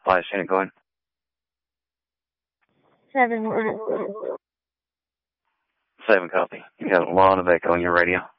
Flight attendant, go ahead. 7. 7, copy. You got a lot of echo on your radio.